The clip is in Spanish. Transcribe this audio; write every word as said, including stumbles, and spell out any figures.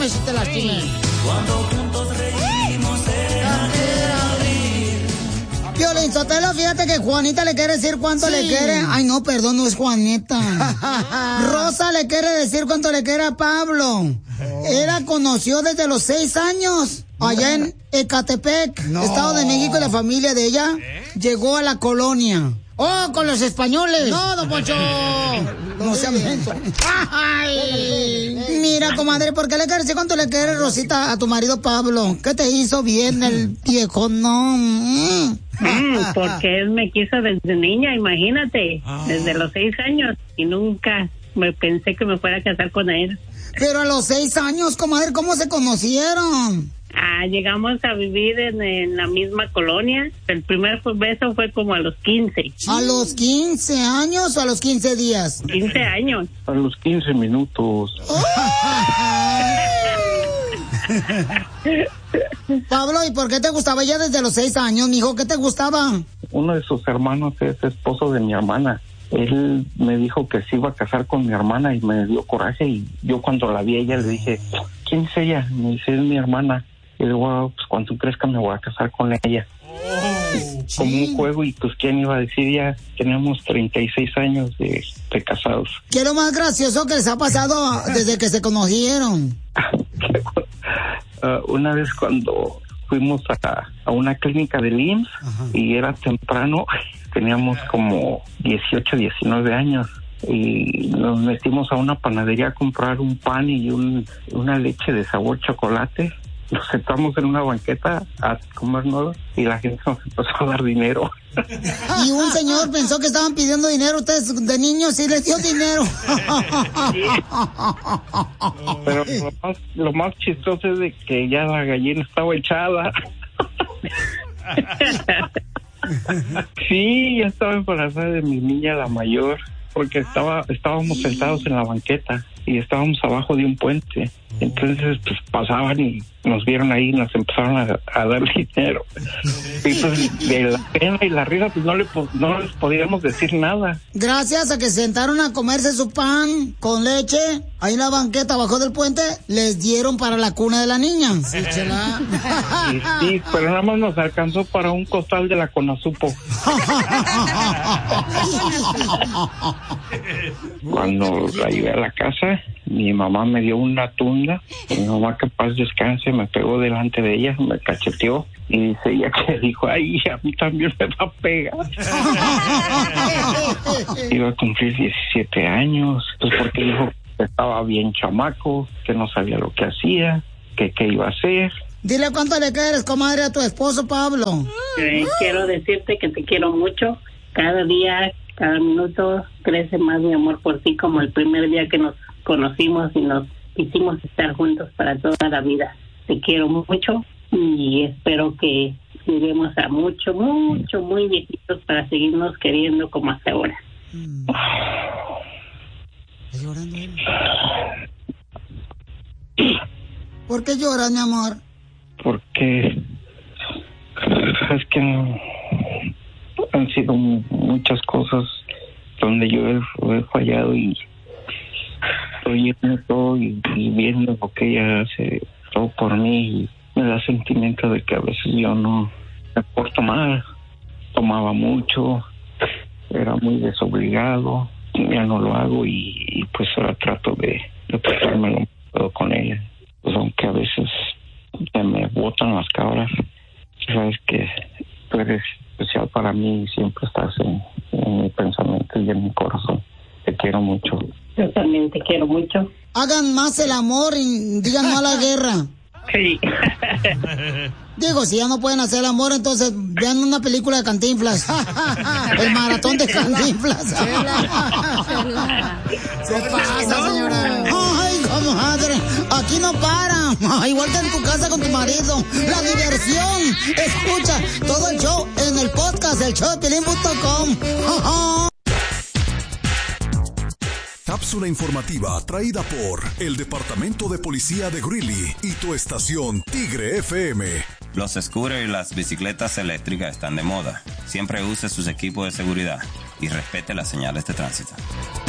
perdóname si te lastimé. Cuando juntos reímos era abril. Violín Sotelo, fíjate que Juanita le quiere decir cuánto Sí. le quiere. Ay, no, perdón, no es Juanita. Rosa le quiere decir cuánto le quiere a Pablo. Él la conoció desde los seis años, allá en Ecatepec, No. Estado de México, y la familia de ella llegó a la colonia. ¡Oh, con los españoles! No, don Poncho. No se menso. Ay. Mira, comadre, ¿por qué le quieres decir cuánto le quiere, Rosita, a tu marido Pablo? ¿Qué te hizo bien el viejo? No. Mm. Mm, porque él me quiso desde niña, imagínate, desde los seis años, y nunca me pensé que me fuera a casar con él. Pero a los seis años, comadre, ¿cómo se conocieron? Ah, llegamos a vivir en, en la misma colonia. El primer beso fue como a los quince. ¿A los quince años o a los quince días? quince años. A los quince minutos. Pablo, ¿y por qué te gustaba ella desde los seis años, mijo? ¿Qué te gustaba? Uno de sus hermanos es esposo de mi hermana. Él me dijo que se iba a casar con mi hermana y me dio coraje, y yo cuando la vi a ella le dije, ¿quién es ella? Me dice, es mi hermana. Y le digo, "Ah, pues cuando crezca me voy a casar con ella". Oh, Como un juego, y pues quién iba a decir, ya teníamos treinta y seis años de, de casados. ¿Qué es lo más gracioso que les ha pasado desde que se conocieron? Uh, una vez cuando fuimos a, a una clínica del I M S S y era temprano, teníamos como dieciocho, diecinueve años, y nos metimos a una panadería a comprar un pan y un, una leche de sabor chocolate. Nos sentamos en una banqueta a comernos y la gente nos empezó a dar dinero. Y un señor pensó que estaban pidiendo dinero ustedes de niños y les dio dinero. Pero lo más, lo más chistoso es de que ya la gallina estaba echada. Sí, ya estaba embarazada de mi niña, la mayor, porque estaba estábamos sentados en la banqueta y estábamos abajo de un puente. Entonces, pues pasaban y nos vieron ahí y nos empezaron a, a dar dinero. Y pues de la pena y la risa, pues no, le, no les podíamos decir nada. Gracias a que se sentaron a comerse su pan con leche, ahí en la banqueta abajo del puente, les dieron para la cuna de la niña. Sí, chela. Sí, sí, pero nada más nos alcanzó para un costal de la Conasupo. Cuando la llevé a la casa, mi mamá me dio una tunda. Mi mamá, que paz descanse, me pegó delante de ella, me cacheteó y dice ella que dijo, ay, a mí también me va a pegar. Iba a cumplir diecisiete años, pues porque dijo que estaba bien chamaco, que no sabía lo que hacía, que qué iba a hacer. Dile cuánto le quieres, comadre, a tu esposo Pablo. Eh, quiero decirte que te quiero mucho. Cada día, cada minuto crece más mi amor por ti, como el primer día que nos conocimos y nos hicimos estar juntos para toda la vida. Te quiero mucho y espero que lleguemos a mucho, mucho, muy viejitos para seguirnos queriendo como hasta ahora. Mm. ¿Está llorando él? ¿Por qué lloras, mi amor? Porque es que no, han sido muchas cosas donde yo he, he fallado, y estoy viendo todo y, y viendo lo que ella hace todo por mí, y me da sentimiento de que a veces yo no me porto mal, tomaba mucho, era muy desobligado, ya no lo hago, y, y pues ahora trato de, de portármelo todo con ella, pues aunque a veces se me botan las cabras, sabes que tú eres especial para mí y siempre estás en, en mi pensamiento y en mi corazón. Te quiero mucho. Yo también te quiero mucho. Hagan más el amor y digan no a la guerra. Sí. Digo, si ya no pueden hacer el amor, entonces vean una película de Cantinflas. El maratón de Cantinflas. ¿Qué pasa, señora? Ay, comadre, aquí no para. Igual que en tu casa con tu marido. La diversión. Escucha todo el show en el podcast, el show de Piolín punto com. Cápsula informativa traída por el Departamento de Policía de Greeley y tu estación Tigre F M. Los scooters y las bicicletas eléctricas están de moda. Siempre use sus equipos de seguridad y respete las señales de tránsito.